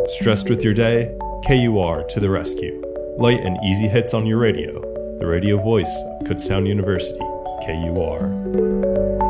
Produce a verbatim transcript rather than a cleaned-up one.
Stressed with your day? K U R to the rescue. Light and easy hits on your radio. The radio voice of Kutztown University, K U R.